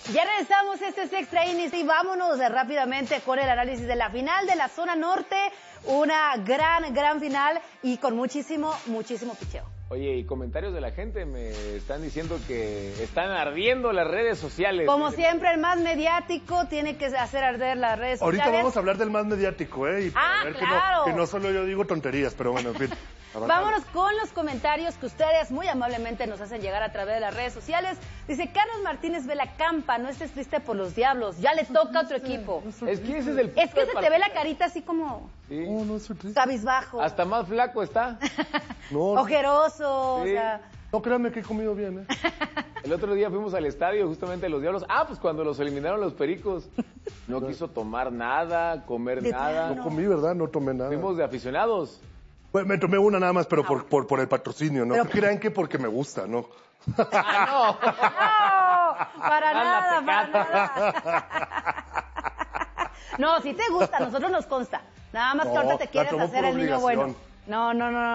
Ya regresamos, este es Extra Innings y vámonos rápidamente con el análisis de la final de la zona norte. Una gran final y con muchísimo picheo. Oye, y comentarios de la gente me están diciendo que están ardiendo las redes sociales. Como siempre, el más mediático tiene que hacer arder las redes sociales. Ahorita vamos a hablar del más mediático, ¿eh? Y para ver claro. que no solo yo digo tonterías, pero bueno, en fin. Vámonos con los comentarios que ustedes muy amablemente nos hacen llegar a través de las redes sociales. Dice Carlos Martínez Vela Campa, no estés triste por los Diablos, ya le toca a otro equipo. Es que ese es el... Es que se te ve la carita así como... Sí. No estoy triste. Cabizbajo. Hasta más flaco está. No. Ojeroso, Sí. o sea... No, créanme que he comido bien, ¿eh? El otro día fuimos al estadio justamente de los Diablos. Pues cuando los eliminaron los Pericos. No quiso tomar nada, comer nada. No comí, ¿verdad? No tomé nada. Fuimos de aficionados. Pues me tomé una nada más, pero por el patrocinio, ¿no? Pero crean que porque me gusta, ¿no? No, para nada. No, si te gusta, a nosotros nos consta. Nada más que ahorita te quieres hacer el niño bueno. No.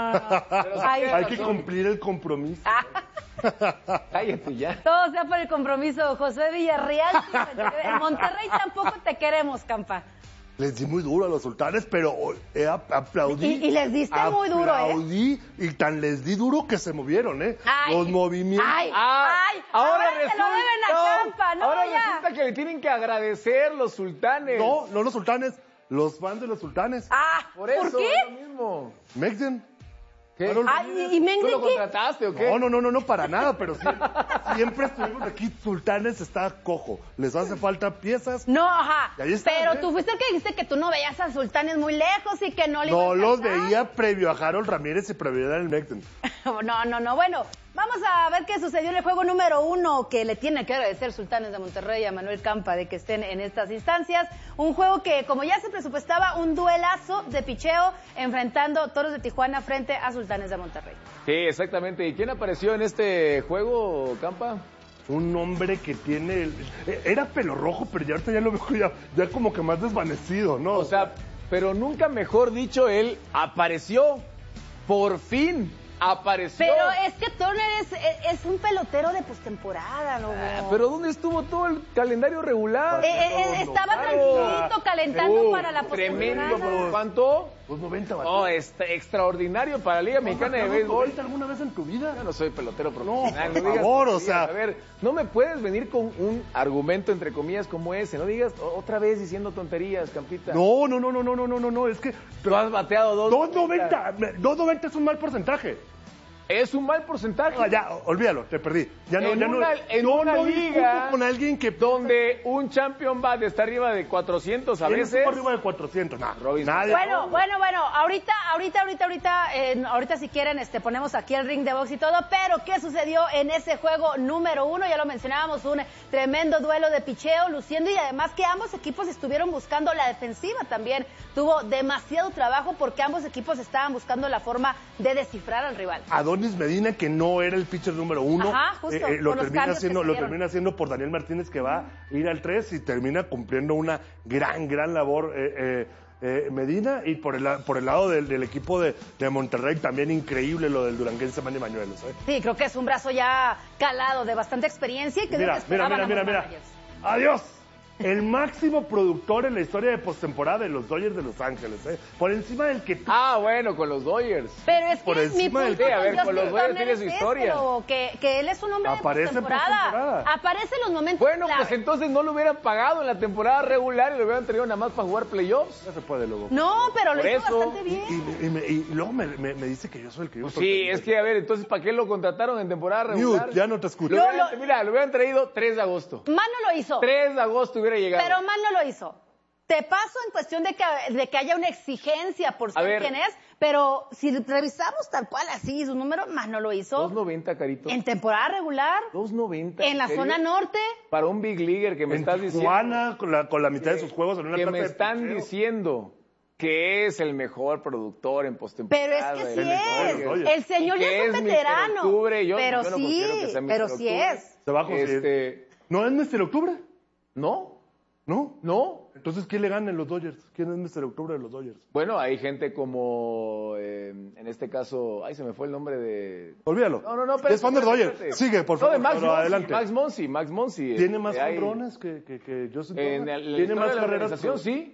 Hay que cumplir el compromiso. Cállate ya. Todo sea por el compromiso. José Villarreal, en Monterrey tampoco te queremos, Campa. Les di muy duro a los Sultanes, pero aplaudí. Y les diste muy duro, ¿eh? Aplaudí y tan les di duro que se movieron, ¿eh? Los movimientos. Ahora se lo deben a Campa, ¿no? Ahora ya. resulta que le tienen que agradecer los Sultanes. No los Sultanes, los fans de los Sultanes. Por eso, ¿por qué? es lo mismo. Megden. ¿Qué? ¿Y Mengde ¿Tú lo qué? contrataste o qué? No, para nada, pero siempre estuvimos aquí. Sultanes está cojo. Les hace falta piezas. No, ajá. Y ahí está, pero ¿eh? tú fuiste el que dijiste que tú no veías a Sultanes muy lejos y que no le No iba a los alcanzar. veía previo a Harold Ramírez y previo a el Megden. No. Bueno, vamos a ver qué sucedió en el juego número 1, que le tiene que agradecer Sultanes de Monterrey a Manuel Campa de que estén en estas instancias. Un juego que, como ya se presupuestaba, un duelazo de picheo enfrentando Toros de Tijuana frente a Sultanes de Monterrey. Sí, exactamente. ¿Y quién apareció en este juego, Campa? Un hombre que tiene... Era pelo rojo, pero ya ahorita ya lo veo ya como que más desvanecido, ¿no? O sea, pero nunca mejor dicho, él apareció. Por fin apareció. Pero es que Turner es un pelotero de postemporada, ¿no? Pero ¿dónde estuvo todo el calendario regular? Estaba tranquilito, calentando para la postemporada. Tremendo. ¿Cuánto? 290 No, extraordinario para la Liga Mexicana de Béisbol. ¿Alguna vez en tu vida? Yo no soy pelotero profesional. No, por favor, o sea... A ver, no me puedes venir con un argumento, entre comillas, como ese. No digas otra vez diciendo tonterías, Campita. No, es que... Tú has bateado 290 es un mal porcentaje. Es un mal porcentaje. Ya, olvídalo, te perdí. En una liga con alguien que donde un champion bat está arriba de 400 a veces. Arriba de 400, no. Nadie. Bueno, ahorita si quieren ponemos aquí el ring de box y todo, pero ¿qué sucedió en ese juego número 1? Ya lo mencionábamos, un tremendo duelo de picheo, luciendo, y además que ambos equipos estuvieron buscando la defensiva también. Tuvo demasiado trabajo porque ambos equipos estaban buscando la forma de descifrar al rival. Adonis Medina, que no era el pitcher número 1, justo, lo termina haciendo por Daniel Martínez, que va a ir al 3 y termina cumpliendo una gran labor Medina, y por el lado del equipo de Monterrey también increíble lo del duranguense Manny Bañuelos. Sí, creo que es un brazo ya calado de bastante experiencia y que mira. Adiós. El máximo productor en la historia de postemporada de los Dodgers de Los Ángeles, por encima del que tú... Bueno, con los Dodgers. Pero es por que encima mi punto a ver, con los Dodgers tiene su historia. Que él es un hombre Aparece de postemporada. Aparece en los momentos Bueno, clave. pues entonces no lo hubieran pagado en la temporada regular y lo hubieran tenido nada más para jugar playoffs. Ya se puede luego. No, pero lo Por hizo eso. bastante bien. Y luego me dice que yo soy el que yo soy. Sí, es que a ver, entonces ¿para qué lo contrataron en temporada regular? Mute, ya no te escucho. Lo hubieran traído 3 de agosto. Man no lo hizo. 3 de agosto hubiera llegado. Pero Man no lo hizo. Te paso en cuestión de que haya una exigencia por ser quien es, pero si revisamos tal cual así su número, Man no lo hizo. 2.90, Carito. En temporada regular. 2.90. En la zona norte. Para un big leaguer que me estás diciendo. Tijuana, con la mitad de sus juegos en una que plaza me de están picheo. diciendo que es el mejor productor en postemporada. Pero es que sí Oye. es. El señor ya es un veterano. Octubre, yo pero no sí, considero que sea pero Mr. sí Octubre. es. Se va a conseguir. ¿No es Mr. Octubre? ¿No? ¿No? ¿No? Entonces, ¿quién le gana en los Dodgers? ¿Quién es Mr. Octubre de los Dodgers? Bueno, hay gente como, en este caso, se me fue el nombre de... Olvídalo. No, pero es fan de Dodgers. Sigue, por favor. No, de Max Monsi, adelante. Max Monsi. ¿Tiene más honrones que Justin Turner? ¿Tiene más carreras? Sí.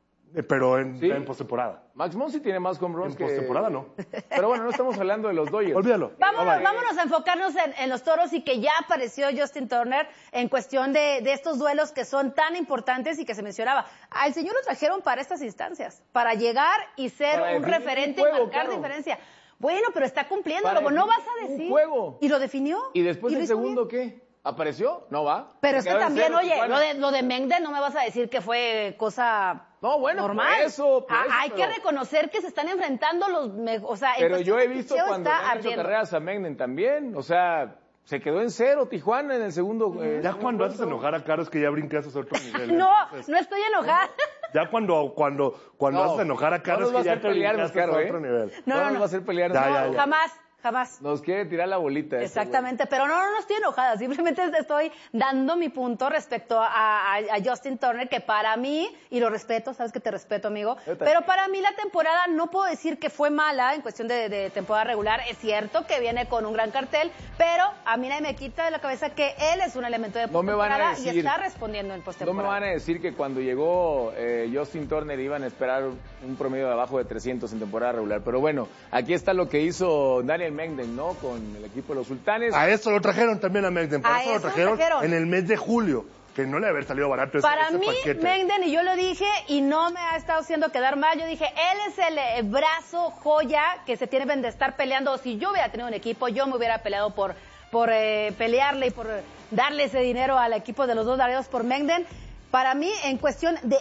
Pero en postemporada. Max Monsi tiene más home runs en postemporada no. Pero bueno, no estamos hablando de los Dodgers. Olvídalo. Vámonos a enfocarnos en los Toros y que ya apareció Justin Turner en cuestión de estos duelos que son tan importantes y que se mencionaba. Al señor lo trajeron para estas instancias, para llegar y ser un referente y marcar diferencia. Bueno, pero está cumpliendo, Lobo, no vas a decir. Juego. ¿Y lo definió? ¿Y después el segundo qué? ¿Apareció? No va. Pero es que también, oye, lo de Mengden no me vas a decir que fue cosa normal. Por eso, hay que reconocer que se están enfrentando pero yo he visto cuando le han hecho carreras a Mengden también, o sea, se quedó en 0 Tijuana en el segundo. Ya cuando haces enojar a Caro es que ya brincas a otro nivel. No estoy enojada. Ya cuando haces enojar a Caro es que ya te brincaste a otro nivel. No nos va a hacer pelear. Jamás. Nos quiere tirar la bolita. Exactamente, pero no estoy enojada, simplemente estoy dando mi punto respecto a Justin Turner, que para mí, y lo respeto, sabes que te respeto, amigo, pero para mí la temporada no puedo decir que fue mala en cuestión de temporada regular. Es cierto que viene con un gran cartel, pero a mí nadie me quita de la cabeza que él es un elemento de postemporada y está respondiendo en postemporada. No me van a decir que cuando llegó Justin Turner iban a esperar un promedio de abajo de 300 en temporada regular, pero bueno, aquí está lo que hizo Daniel Mengden, ¿no? Con el equipo de los Sultanes. A eso lo trajeron también a Mengden. Por eso lo trajeron en el mes de julio. Que no le haber salido barato Para ese mí, paquete. Mengden, y yo lo dije, y no me ha estado haciendo quedar mal, yo dije, él es el brazo joya que se tiene de estar peleando. Si yo hubiera tenido un equipo, yo me hubiera peleado por pelearle y por darle ese dinero al equipo de los dos Laredos por Mengden. Para mí, en cuestión de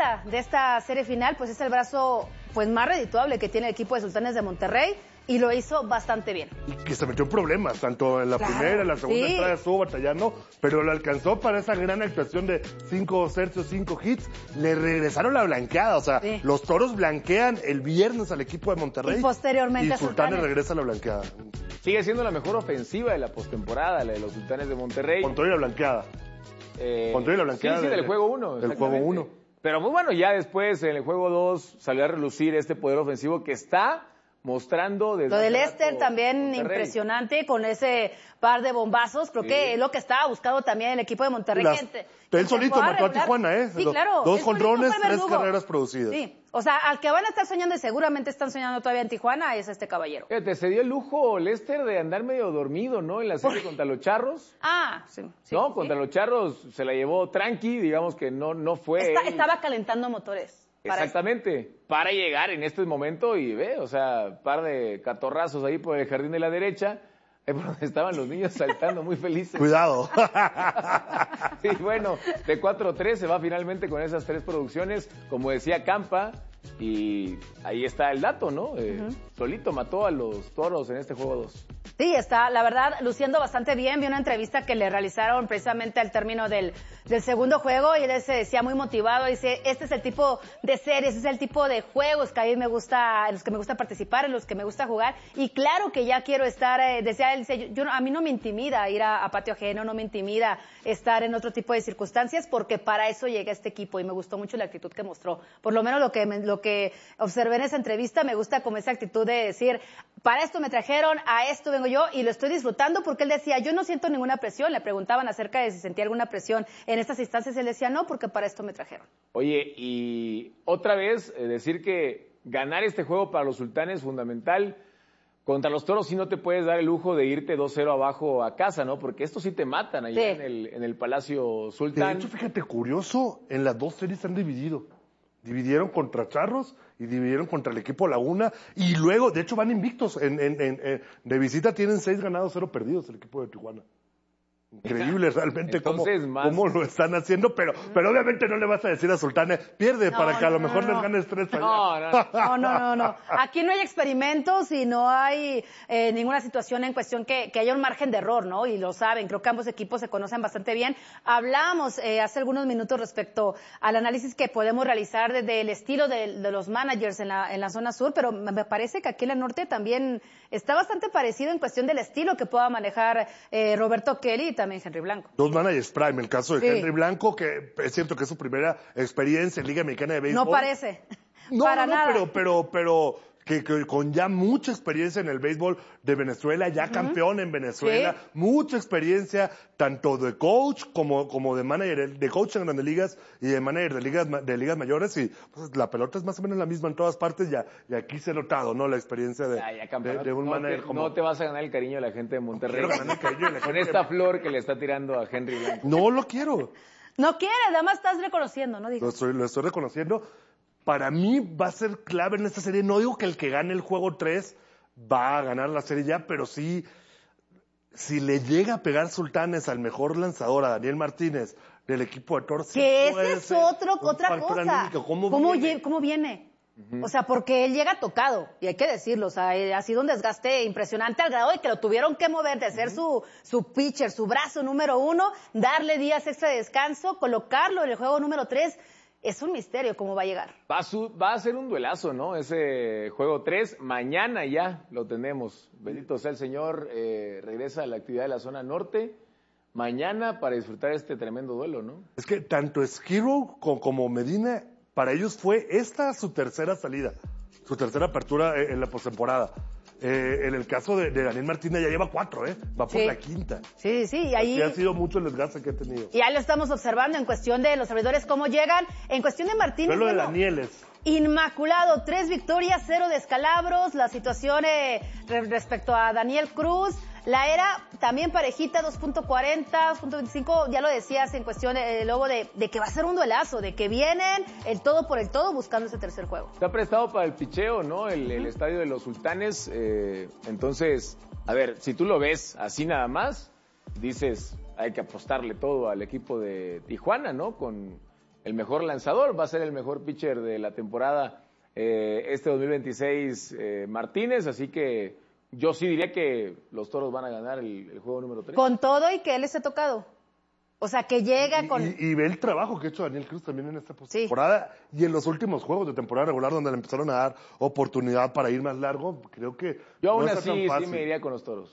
esta serie final, pues es el brazo más redituable que tiene el equipo de Sultanes de Monterrey. Y lo hizo bastante bien. Y que se metió en problemas, tanto en la primera, en la segunda entrada estuvo batallando, pero lo alcanzó para esa gran actuación de 5 tercios, 5 hits. Le regresaron la blanqueada, o sea, los Toros blanquean el viernes al equipo de Monterrey. Y posteriormente y Sultanes regresa la blanqueada. Sigue siendo la mejor ofensiva de la postemporada, la de los Sultanes de Monterrey. Con todo y la blanqueada. Con todo y la blanqueada. Sí, del juego 1. Del juego 1. Pero muy bueno, ya después, en el juego 2, salió a relucir este poder ofensivo que está mostrando desde lo de Lester también Monterrey. Impresionante con ese par de bombazos, creo que es lo que estaba buscando también el equipo de Monterrey. Él solito mató a Tijuana, Sí, claro. 2 jonrones, 3 carreras producidas. Sí, o sea, al que van a estar soñando y seguramente están soñando todavía en Tijuana es este caballero. Se dio el lujo Lester de andar medio dormido, ¿no? En la serie contra los Charros. Sí. Contra los Charros se la llevó tranqui, digamos que no fue. Estaba calentando motores. Exactamente, para llegar en este momento y par de catorrazos ahí por el jardín de la derecha, ahí por donde estaban los niños saltando muy felices. Cuidado. Sí, bueno, de 4-3 se va finalmente con esas 3 producciones, como decía Campa, y ahí está el dato, ¿no? Solito mató a los Toros en este juego 2. Sí, está, la verdad, luciendo bastante bien. Vi una entrevista que le realizaron precisamente al término del segundo juego y él se decía muy motivado. Dice, este es el tipo de series, este es el tipo de juegos que a mí me gusta, en los que me gusta participar, en los que me gusta jugar. Y claro que ya quiero estar, decía él, a mí no me intimida ir a patio ajeno, no me intimida estar en otro tipo de circunstancias porque para eso llegué a este equipo y me gustó mucho la actitud que mostró. Por lo menos lo que observé en esa entrevista, me gusta como esa actitud de decir, para esto me trajeron, a esto vengo yo y lo estoy disfrutando porque él decía, yo no siento ninguna presión. Le preguntaban acerca de si sentía alguna presión en estas instancias y él decía, no, porque para esto me trajeron. Oye, y otra vez decir que ganar este juego para los Sultanes es fundamental. Contra los Toros sí no te puedes dar el lujo de irte 2-0 abajo a casa, ¿no? Porque estos sí te matan allá en el Palacio Sultán. De hecho, fíjate, curioso, en las 2 series se han dividido. Dividieron contra Charros y dividieron contra el equipo Laguna y luego, de hecho, van invictos. De visita tienen 6 ganados, 0 perdidos el equipo de Tijuana. Increíble realmente cómo lo están haciendo, pero obviamente no le vas a decir a Sultanes, pierde para que a lo mejor les ganes 3 allá. No. Aquí no hay experimentos y no hay ninguna situación en cuestión que haya un margen de error, ¿no? Y lo saben, creo que ambos equipos se conocen bastante bien. Hablábamos hace algunos minutos respecto al análisis que podemos realizar desde el estilo de los managers en la zona sur, pero me parece que aquí en el norte también está bastante parecido en cuestión del estilo que pueda manejar Roberto Kelly. también Henry Blanco. Dos managers prime. El caso de Henry Blanco, que es cierto que es su primera experiencia en Liga Mexicana de Béisbol. No parece. No, Para no, nada. pero que con ya mucha experiencia en el béisbol de Venezuela, ya campeón en Venezuela, mucha experiencia tanto de coach como de manager, de coach en Grandes Ligas y de manager de ligas mayores, y pues, la pelota es más o menos la misma en todas partes, y aquí se ha notado, ¿no? La experiencia de un manager como... No te vas a ganar el cariño de la gente de Monterrey. Quiero ganar el cariño de la Con gente esta flor que le está tirando a Henry Blanco. No lo quiero. No quieres, nada más estás reconociendo, ¿no? Digo. Lo estoy reconociendo. Para mí va a ser clave en esta serie. No digo que el que gane el juego 3 va a ganar la serie ya, pero sí, si le llega a pegar Sultanes al mejor lanzador, a Daniel Martínez, del equipo de Toros... Que ese es otra cosa. ¿Cómo viene? O sea, porque él llega tocado, y hay que decirlo, o sea, ha sido un desgaste impresionante al grado de que lo tuvieron que mover, de ser su pitcher, su brazo número 1, darle días extra de descanso, colocarlo en el juego número 3. Es un misterio cómo va a llegar. Va a ser un duelazo, ¿no? Ese juego 3, mañana ya lo tenemos. Bendito sea el Señor, regresa a la actividad de la zona norte. Mañana para disfrutar este tremendo duelo, ¿no? Es que tanto Skirrow como Medina, para ellos fue esta su tercera salida, su tercera apertura en la postemporada. En el caso de Daniel Martínez ya lleva 4, va por la quinta. Sí, y ahí... Sí, ha sido mucho el desgaste que ha tenido. Y ahí lo estamos observando en cuestión de los abridores, cómo llegan. En cuestión de Martínez... Pero lo de Danieles. Inmaculado, 3 victorias, 0 descalabros. La situación respecto a Daniel Cruz, la era también parejita, 2.40, 2.25, ya lo decías en cuestión, Lobo, de que va a ser un duelazo, de que vienen el todo por el todo buscando ese tercer juego. Está prestado para el picheo, ¿no? El estadio de los Sultanes. Entonces, a ver, si tú lo ves así nada más, dices, hay que apostarle todo al equipo de Tijuana, ¿no? Con el mejor lanzador, va a ser el mejor pitcher de la temporada este 2026, Martínez, así que yo sí diría que los Toros van a ganar el juego número 3. Con todo y que él esté tocado. O sea, que llega con... Y ve el trabajo que ha hecho Daniel Cruz también en esta temporada y en los últimos juegos de temporada regular donde le empezaron a dar oportunidad para ir más largo, creo que... Yo aún así sí me iría con los Toros.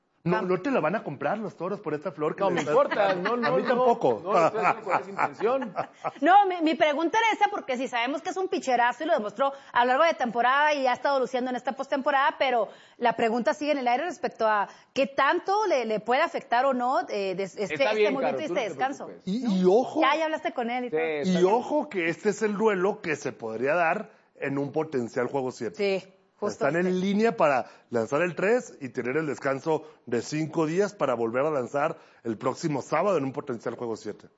No te la van a comprar los Toros por esta flor que no me importa, no, a mí tampoco. No estoy haciendo con esa intención. No, mi pregunta era esa porque si sabemos que es un picherazo y lo demostró a lo largo de temporada y ha estado luciendo en esta postemporada, pero la pregunta sigue en el aire respecto a qué tanto le puede afectar o no este movimiento y este descanso. Y ojo. Ya hablaste con él y todo. Y ojo que este es el duelo que se podría dar en un potencial juego 7. Sí. Justo Están en línea para lanzar el 3 y tener el descanso de 5 días para volver a lanzar el próximo sábado en un potencial juego 7.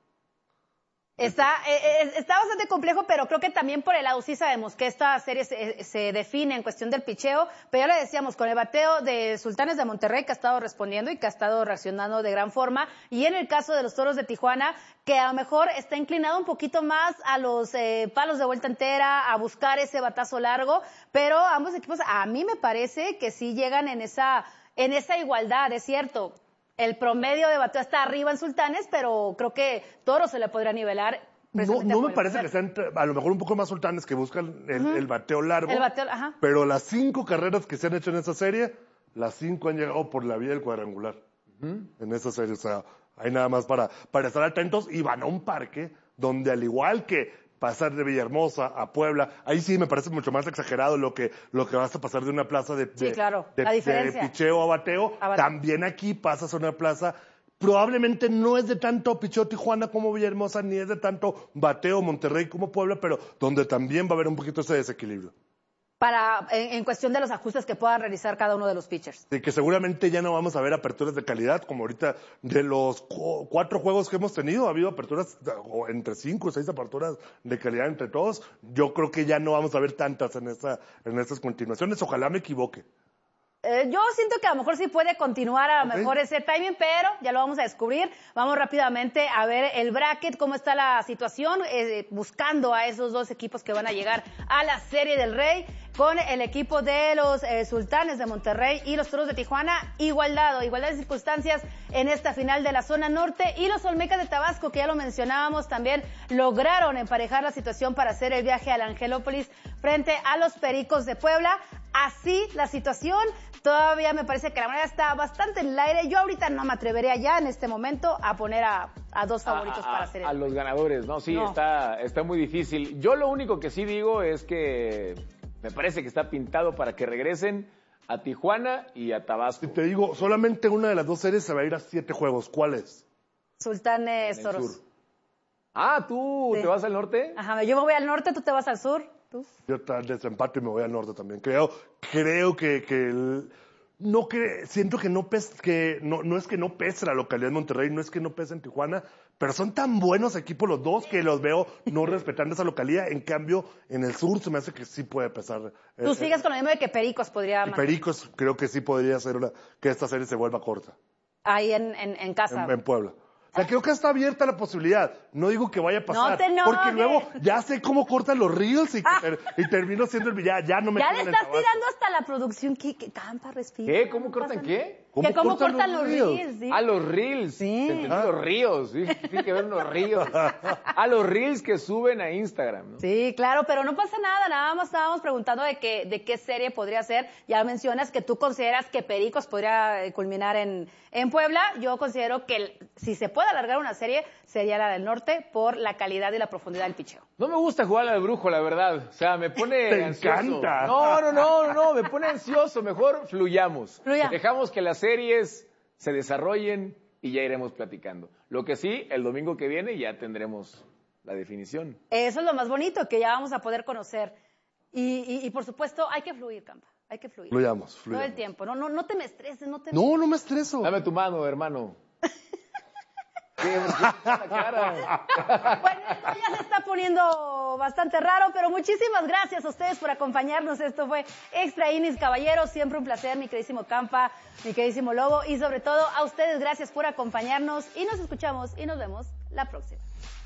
Está bastante complejo, pero creo que también por el lado sí sabemos que esta serie se define en cuestión del picheo, pero ya lo decíamos, con el bateo de Sultanes de Monterrey que ha estado respondiendo y que ha estado reaccionando de gran forma, y en el caso de los Toros de Tijuana, que a lo mejor está inclinado un poquito más a los palos de vuelta entera, a buscar ese batazo largo, pero ambos equipos a mí me parece que sí llegan en esa igualdad, es cierto. El promedio de bateo está arriba en Sultanes, pero creo que Toros se le podría nivelar. No me parece que sean a lo mejor un poco más Sultanes que buscan el bateo largo. El bateo, ajá. Pero las 5 carreras que se han hecho en esa serie, las 5 han llegado por la vía del cuadrangular. En esa serie, o sea, hay nada más para estar atentos y van a un parque donde al igual que pasar de Villahermosa a Puebla, ahí sí me parece mucho más exagerado lo que vas a pasar de una plaza de picheo a bateo. También aquí pasas a una plaza, probablemente no es de tanto picheo Tijuana como Villahermosa, ni es de tanto bateo Monterrey como Puebla, pero donde también va a haber un poquito ese desequilibrio. En cuestión de los ajustes que puedan realizar cada uno de los pitchers. Sí, que seguramente ya no vamos a ver aperturas de calidad, como ahorita de los 4 juegos que hemos tenido, ha habido aperturas entre 5 o 6 aperturas de calidad entre todos. Yo creo que ya no vamos a ver tantas en estas continuaciones. Ojalá me equivoque. Yo siento que a lo mejor sí puede continuar a lo mejor ese timing, pero ya lo vamos a descubrir. Vamos rápidamente a ver el bracket, cómo está la situación, buscando a esos 2 equipos que van a llegar a la Serie del Rey, con el equipo de los Sultanes de Monterrey y los Toros de Tijuana, igualdad de circunstancias en esta final de la zona norte, y los Olmecas de Tabasco, que ya lo mencionábamos también, lograron emparejar la situación para hacer el viaje a la Angelópolis frente a los Pericos de Puebla. así la situación. Todavía me parece que la moneda está bastante en el aire. Yo ahorita no me atrevería ya en este momento a poner a dos favoritos para hacer a los ganadores, ¿no? Sí, no. Está muy difícil. Yo lo único que sí digo es que me parece que está pintado para que regresen a Tijuana y a Tabasco. Y te digo, solamente una de las dos series se va a ir a 7 juegos. ¿Cuál es? Sultanes Toros. ¿Tú sí. ¿Te vas al norte? Ajá, yo me voy al norte, tú te vas al sur. ¿Tú? Yo desempate y me voy al norte también. Creo que siento que no es que no pese la localidad de Monterrey, no es que no pese en Tijuana, pero son tan buenos equipos los dos que los veo no respetando esa localidad. En cambio, en el sur se me hace que sí puede pesar. Tú sigues con lo mismo de que Pericos podría... Pericos creo que sí podría ser que esta serie se vuelva corta. Ahí en casa. En Puebla. O sea, creo que está abierta la posibilidad. No digo que vaya a pasar. No te enojes. Porque luego ya sé cómo cortan los reels y termino siendo el villano. Ya no me ya le estás tirando hasta la producción. Campa, respira. ¿Qué? ¿Cómo cortan qué? ¿Cómo cortan los reels? ¿Sí? Los reels. Sí. Los ríos. Sí, tiene que ver unos ríos. Los reels que suben a Instagram, ¿no? Sí, claro, pero no pasa nada. Nada más estábamos preguntando de qué serie podría ser. Ya mencionas que tú consideras que Pericos podría culminar en Puebla. Yo considero que si se puede alargar una serie, sería la del norte por la calidad y la profundidad del picheo. No me gusta jugar al brujo, la verdad. O sea, me pone Te ansioso. encanta. No, me pone ansioso. Mejor fluyamos. Dejamos que las series se desarrollen y ya iremos platicando. Lo que sí, el domingo que viene ya tendremos la definición. Eso es lo más bonito, que ya vamos a poder conocer. Y por supuesto, hay que fluir, Campa. Hay que fluir. Fluyamos. Todo el tiempo. No te me estreses. No me estreso. Dame tu mano, hermano. Bueno, esto ya se está poniendo bastante raro, pero muchísimas gracias a ustedes por acompañarnos. Esto fue Extra Innings, caballeros. Siempre un placer, mi queridísimo Campa, mi queridísimo Lobo, y sobre todo a ustedes, gracias por acompañarnos y nos escuchamos y nos vemos la próxima.